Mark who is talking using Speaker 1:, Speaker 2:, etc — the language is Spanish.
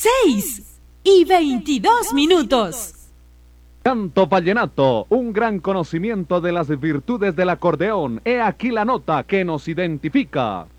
Speaker 1: 6:22.
Speaker 2: Canto vallenato, un gran conocimiento de las virtudes del acordeón. He aquí la nota que nos identifica.